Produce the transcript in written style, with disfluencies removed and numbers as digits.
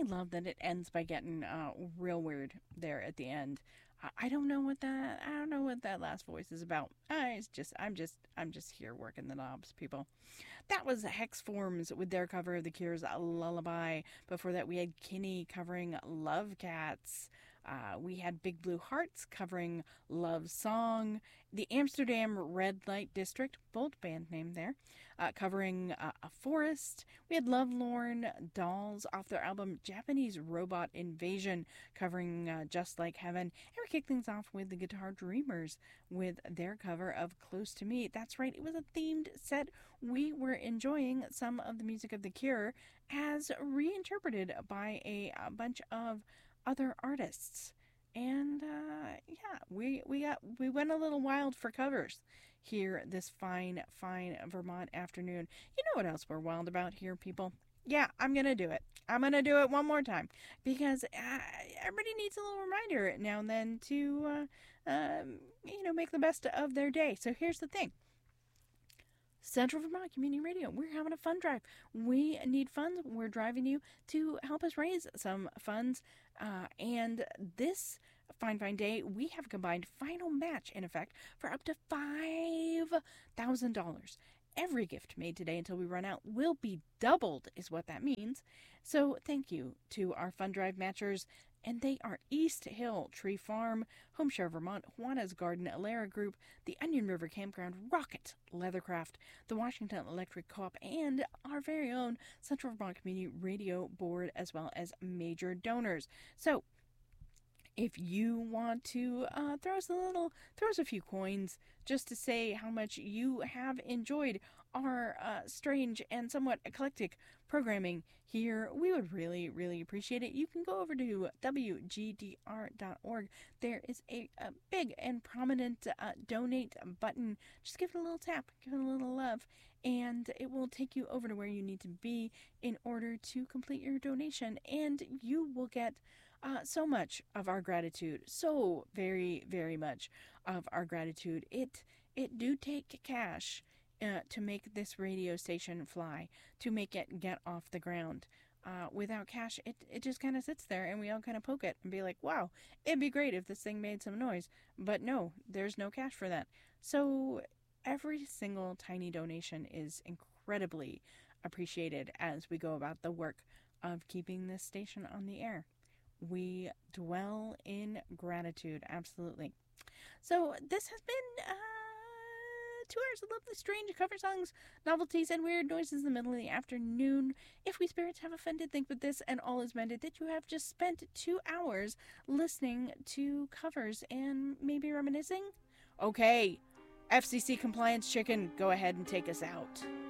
I love that it ends by getting real weird there at the end. I don't know what that. I don't know what that last voice is about. I'm just here working the knobs, people. That was Hex Forms with their cover of The Cure's Lullaby. Before that, we had Kinney covering Love Cats. We had Big Blue Hearts covering Love Song. The Amsterdam Red Light District, bold band name there, covering A Forest. We had Lovelorn Dolls off their album Japanese Robot Invasion, covering Just Like Heaven. And we kick things off with the Guitar Dreamers with their cover of Close to Me. That's right, it was a themed set. We were enjoying some of the music of The Cure as reinterpreted by a bunch of other artists. And yeah, we went a little wild for covers here this fine Vermont afternoon. You know what else we're wild about here, people? Yeah, I'm gonna do it. I'm gonna do it one more time because everybody needs a little reminder now and then to make the best of their day. So here's the thing. Central Vermont Community Radio. We're having a fund drive. We need funds. We're driving you to help us raise some funds. And this fine day, we have a combined final match in effect for up to $5,000. Every gift made today until we run out will be doubled, is what that means. So thank you to our fund drive matchers. And they are East Hill Tree Farm, Home Share Vermont, Juana's Garden, Alara Group, the Onion River Campground, Rocket, Leathercraft, the Washington Electric Co-op, and our very own Central Vermont Community Radio Board, as well as major donors. So, if you want to throw us a few coins just to say how much you have enjoyed our strange and somewhat eclectic programming here, we would really, really appreciate it. You can go over to WGDR.org. There is a big and prominent donate button. Just give it a little tap, give it a little love, and it will take you over to where you need to be in order to complete your donation, and you will get so much of our gratitude, so very, very much of our gratitude. It do take cash to make this radio station fly, to make it get off the ground. Without cash, it just kind of sits there, and we all kind of poke it and be like, wow, it'd be great if this thing made some noise. But no, there's no cash for that. So every single tiny donation is incredibly appreciated as we go about the work of keeping this station on the air. We dwell in gratitude, absolutely. So this has been 2 hours of lovely, strange cover songs, novelties, and weird noises in the middle of the afternoon. If we spirits have offended, think with this and all is mended that you have just spent 2 hours listening to covers and maybe reminiscing. Okay, FCC compliance chicken, go ahead and take us out.